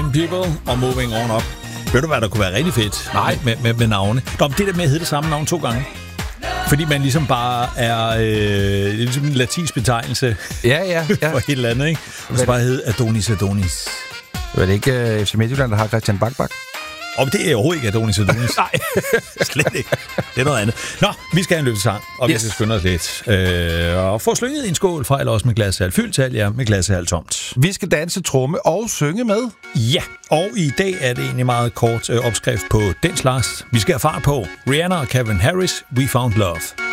Some People og Moving On Up. Ved du, hvad der kunne være rigtig fedt? Nej. Med navne. Nå, det der med at hedde det samme navn 2 gange. Fordi man ligesom bare er ligesom en latinsk betegnelse Ja. for helt andet, ikke? Og så bare hedde Adonis. Er det ikke FC Midtjylland, der har Christian Bak? Og det er overhovedet ikke Adonis. Nej. Slet ikke. Det er noget andet. Nå, vi skal have en løbesang, og vi skal skynde os lidt. Og få slynget en skål fra, eller også med glasshal fyldt til, ja, med glasshal tomt. Vi skal danse, tromme og synge med. Ja, og i dag er det egentlig meget kort opskrift på den slags. Vi skal have fart på Rihanna og Calvin Harris, We Found Love.